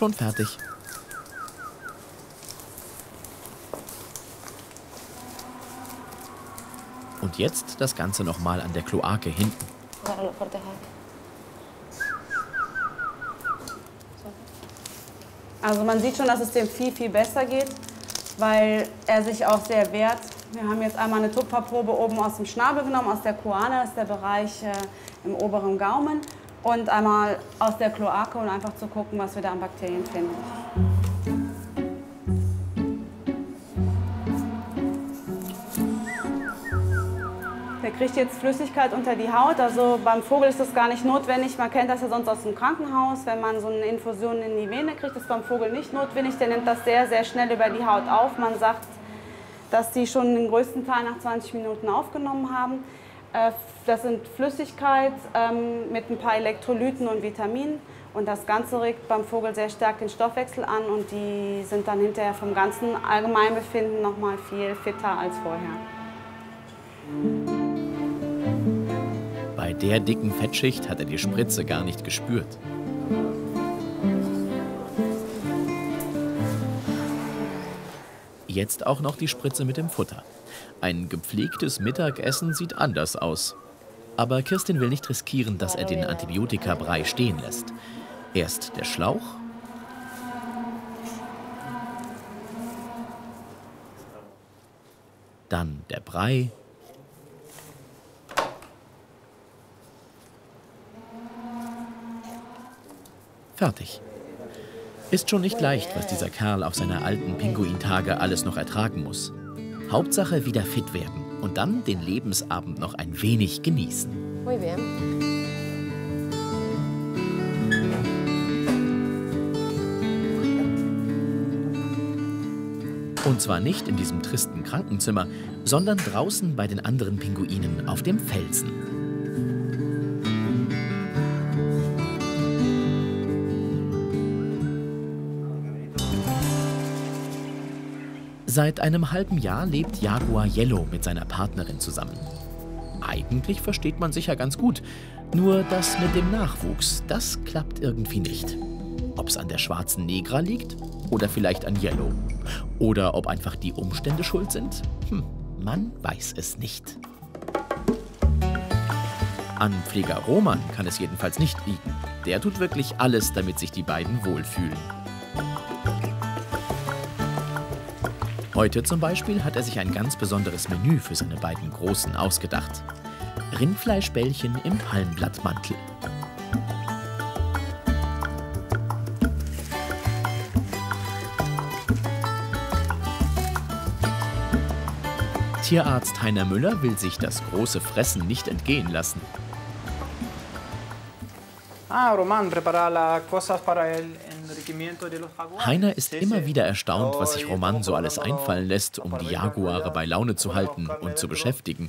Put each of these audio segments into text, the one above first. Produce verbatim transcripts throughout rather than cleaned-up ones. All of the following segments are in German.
schon fertig. Und jetzt das Ganze nochmal an der Kloake hinten. Also man sieht schon, dass es dem viel, viel besser geht, weil er sich auch sehr wehrt. Wir haben jetzt einmal eine Tupferprobe oben aus dem Schnabel genommen, aus der Choana, das ist der Bereich äh, im oberen Gaumen. Und einmal aus der Kloake, um einfach zu gucken, was wir da an Bakterien finden. Der kriegt jetzt Flüssigkeit unter die Haut. Also beim Vogel ist das gar nicht notwendig. Man kennt das ja sonst aus dem Krankenhaus. Wenn man so eine Infusion in die Vene kriegt, ist beim Vogel nicht notwendig. Der nimmt das sehr, sehr schnell über die Haut auf. Man sagt, dass die schon den größten Teil nach zwanzig Minuten aufgenommen haben. Das sind Flüssigkeit mit ein paar Elektrolyten und Vitaminen. Und das Ganze regt beim Vogel sehr stark den Stoffwechsel an. Und die sind dann hinterher vom ganzen Allgemeinbefinden noch mal viel fitter als vorher. Bei der dicken Fettschicht hat er die Spritze gar nicht gespürt. Jetzt auch noch die Spritze mit dem Futter. Ein gepflegtes Mittagessen sieht anders aus. Aber Kirstin will nicht riskieren, dass er den Antibiotikabrei stehen lässt. Erst der Schlauch. Dann der Brei. Fertig. Ist schon nicht leicht, was dieser Kerl auf seine alten Pinguintage alles noch ertragen muss. Hauptsache wieder fit werden und dann den Lebensabend noch ein wenig genießen. Muy bien. Und zwar nicht in diesem tristen Krankenzimmer, sondern draußen bei den anderen Pinguinen auf dem Felsen. Seit einem halben Jahr lebt Jaguar Yellow mit seiner Partnerin zusammen. Eigentlich versteht man sich ja ganz gut, nur das mit dem Nachwuchs, das klappt irgendwie nicht. Ob es an der schwarzen Negra liegt oder vielleicht an Yellow. Oder ob einfach die Umstände schuld sind? Hm, man weiß es nicht. An Pfleger Roman kann es jedenfalls nicht liegen. Der tut wirklich alles, damit sich die beiden wohlfühlen. Heute zum Beispiel hat er sich ein ganz besonderes Menü für seine beiden Großen ausgedacht. Rindfleischbällchen im Palmblattmantel. Tierarzt Heiner Müller will sich das große Fressen nicht entgehen lassen. Heiner ist immer wieder erstaunt, was sich Roman so alles einfallen lässt, um die Jaguare bei Laune zu halten und zu beschäftigen.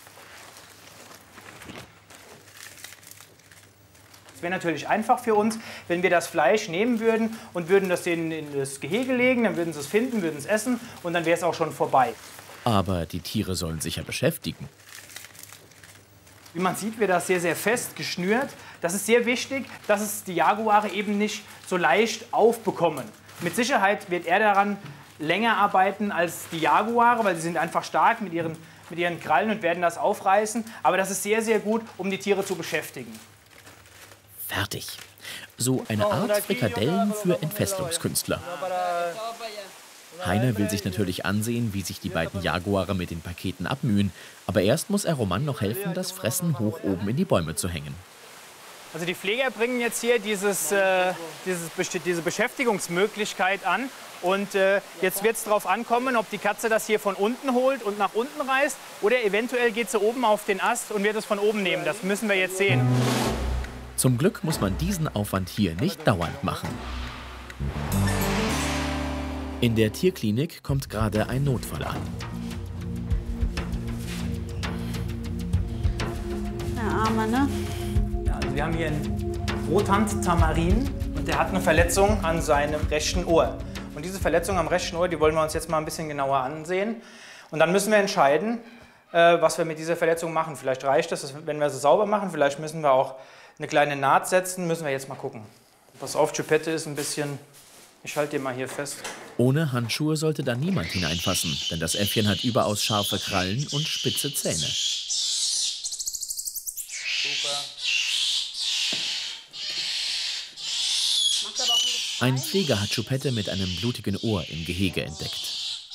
Es wäre natürlich einfach für uns, wenn wir das Fleisch nehmen würden und würden das denen in das Gehege legen, dann würden sie es finden, würden es essen und dann wäre es auch schon vorbei. Aber die Tiere sollen sich ja beschäftigen. Wie man sieht, wird das sehr, sehr fest geschnürt. Das ist sehr wichtig, dass es die Jaguare eben nicht so leicht aufbekommen. Mit Sicherheit wird er daran länger arbeiten als die Jaguare, weil sie sind einfach stark mit ihren, mit ihren Krallen und werden das aufreißen. Aber das ist sehr, sehr gut, um die Tiere zu beschäftigen. Fertig. So eine Art Frikadellen für Entfesselungskünstler. Heiner will sich natürlich ansehen, wie sich die beiden Jaguare mit den Paketen abmühen. Aber erst muss er Roman noch helfen, das Fressen hoch oben in die Bäume zu hängen. Also die Pfleger bringen jetzt hier dieses, äh, dieses, diese Beschäftigungsmöglichkeit an. Und äh, jetzt wird es darauf ankommen, ob die Katze das hier von unten holt und nach unten reißt. Oder eventuell geht sie oben auf den Ast und wird es von oben nehmen. Das müssen wir jetzt sehen. Zum Glück muss man diesen Aufwand hier nicht dauernd machen. In der Tierklinik kommt gerade ein Notfall an. Der Arme, ne? Ja, also wir haben hier einen Rothand-Tamarin und der hat eine Verletzung an seinem rechten Ohr. Und diese Verletzung am rechten Ohr, die wollen wir uns jetzt mal ein bisschen genauer ansehen. Und dann müssen wir entscheiden, äh, was wir mit dieser Verletzung machen. Vielleicht reicht es, wenn wir sie sauber machen, vielleicht müssen wir auch eine kleine Naht setzen, müssen wir jetzt mal gucken. Pass auf, Choupette ist ein bisschen... Ich halte dir mal hier fest. Ohne Handschuhe sollte da niemand hineinfassen, denn das Äffchen hat überaus scharfe Krallen und spitze Zähne. Super. Ein Pfleger hat Choupette mit einem blutigen Ohr im Gehege entdeckt.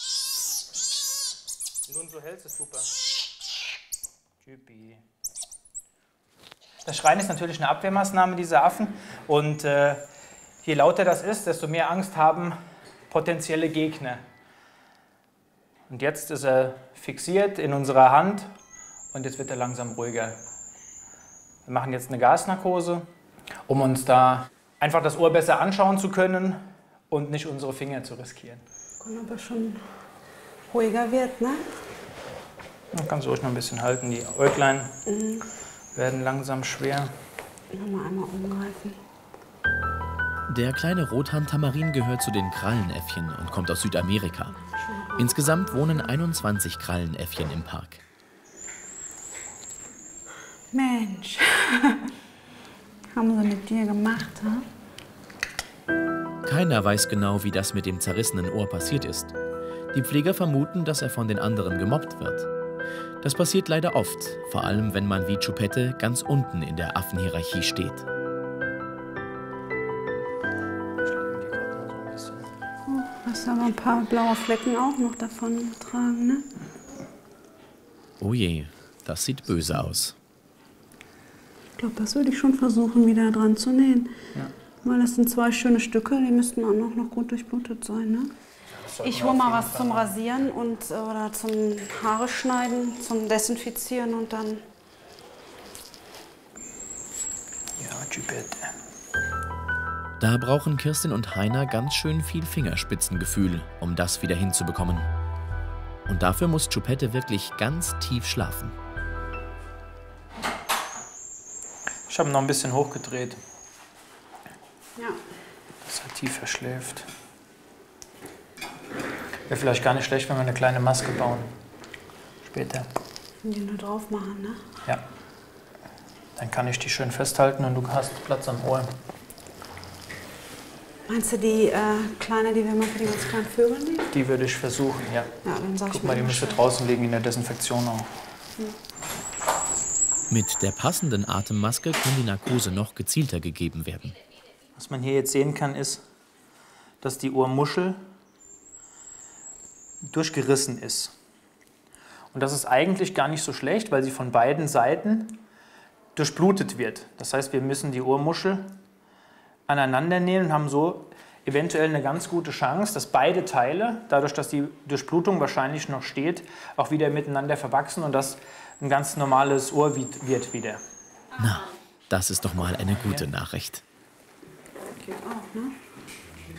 Nun, so hältst es super. Tschüppi. Das Schreien ist natürlich eine Abwehrmaßnahme dieser Affen. Und äh, je lauter das ist, desto mehr Angst haben potenzielle Gegner. Und jetzt ist er fixiert in unserer Hand und jetzt wird er langsam ruhiger. Wir machen jetzt eine Gasnarkose, um uns da einfach das Ohr besser anschauen zu können und nicht unsere Finger zu riskieren. Gucken, ob er schon ruhiger wird, ne? Man kann es ruhig noch ein bisschen halten. Die Äuglein mhm. werden langsam schwer. Nochmal einmal umgreifen. Der kleine Rothahn-Tamarin gehört zu den Krallenäffchen und kommt aus Südamerika. Insgesamt wohnen einundzwanzig Krallenäffchen im Park. Mensch, haben sie mit dir gemacht, ha? Keiner weiß genau, wie das mit dem zerrissenen Ohr passiert ist. Die Pfleger vermuten, dass er von den anderen gemobbt wird. Das passiert leider oft, vor allem wenn man wie Choupette ganz unten in der Affenhierarchie steht. Oh, hast aber ein paar blaue Flecken auch noch davon getragen, ne? Oh je, das sieht böse aus. Ich glaube, das würde ich schon versuchen, wieder dran zu nähen. Ja. Weil das sind zwei schöne Stücke, die müssten auch noch, noch gut durchblutet sein, ne? Ich hole mal was zum Rasieren und, oder zum Haare schneiden, zum Desinfizieren und dann... Ja, Choupette. Da brauchen Kirstin und Heiner ganz schön viel Fingerspitzengefühl, um das wieder hinzubekommen. Und dafür muss Choupette wirklich ganz tief schlafen. Ich habe noch ein bisschen hochgedreht, Ja. dass er tiefer schläft. Wäre vielleicht gar nicht schlecht, wenn wir eine kleine Maske bauen. Später. Die nur drauf machen, ne? Ja. Dann kann ich die schön festhalten und du hast Platz am Ohr. Meinst du die äh, kleine, die wir mal für die ganz kleinen Vögel nehmen? Die würde ich versuchen, ja. Ja, dann sag ich Guck mal, die müsste draußen liegen in der Desinfektion auch. Hm. Mit der passenden Atemmaske kann die Narkose noch gezielter gegeben werden. Was man hier jetzt sehen kann, ist, dass die Ohrmuschel durchgerissen ist. Und das ist eigentlich gar nicht so schlecht, weil sie von beiden Seiten durchblutet wird. Das heißt, wir müssen die Ohrmuschel aneinander nähen und haben so eventuell eine ganz gute Chance, dass beide Teile, dadurch, dass die Durchblutung wahrscheinlich noch steht, auch wieder miteinander verwachsen und das ein ganz normales Ohr wird wieder. Na, das ist doch mal eine gute Nachricht. Geht auch, ne?